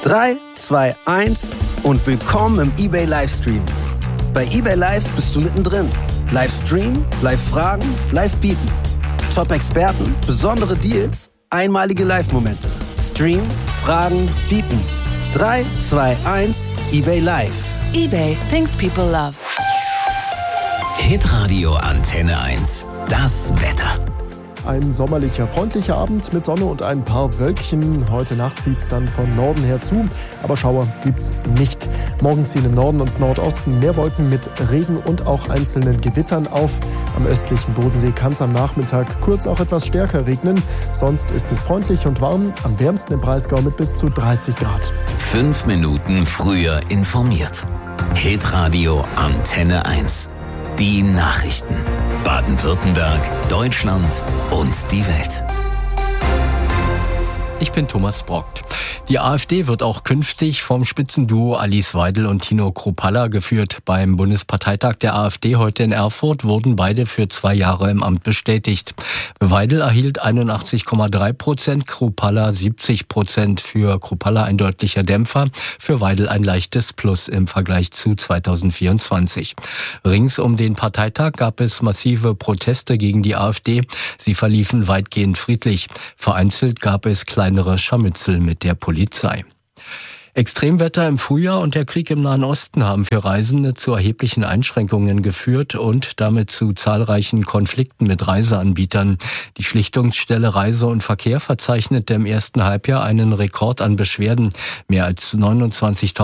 3, 2, 1 und willkommen im eBay Livestream. Bei eBay Live bist du mittendrin. Livestream, Live-Fragen, Live-Bieten. Top-Experten, besondere Deals, einmalige Live-Momente. Stream, Fragen, Bieten. 3, 2, 1, eBay Live. eBay, things people love. Hitradio Antenne 1. Das Wetter. Ein sommerlicher, freundlicher Abend mit Sonne und ein paar Wölkchen. Heute Nacht zieht es dann von Norden her zu, aber Schauer gibt's nicht. Morgen ziehen im Norden und Nordosten mehr Wolken mit Regen und auch einzelnen Gewittern auf. Am östlichen Bodensee kann es am Nachmittag kurz auch etwas stärker regnen. Sonst ist es freundlich und warm, am wärmsten im Breisgau mit bis zu 30 Grad. 5 Minuten früher informiert. Hitradio Antenne 1. Die Nachrichten. Baden-Württemberg, Deutschland und die Welt. Ich bin Thomas Brockt. Die AfD wird auch künftig vom Spitzenduo Alice Weidel und Tino Kruppalla geführt. Beim Bundesparteitag der AfD heute in Erfurt wurden beide für 2 Jahre im Amt bestätigt. Weidel erhielt 81,3%, Kruppalla 70%. Für Kruppalla ein deutlicher Dämpfer, für Weidel ein leichtes Plus im Vergleich zu 2024. Rings um den Parteitag gab es massive Proteste gegen die AfD. Sie verliefen weitgehend friedlich. Vereinzelt gab es kleinere Scharmützel mit der Polizei. Extremwetter im Frühjahr und der Krieg im Nahen Osten haben für Reisende zu erheblichen Einschränkungen geführt und damit zu zahlreichen Konflikten mit Reiseanbietern. Die Schlichtungsstelle Reise und Verkehr verzeichnete im ersten Halbjahr einen Rekord an Beschwerden. Mehr als 29.000